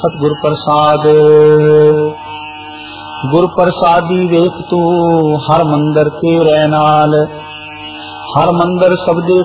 सतगुर प्रसाद। गुर प्रसादी वेख तू हर मंदिर तेरे नाल, हर मंदिर सबदे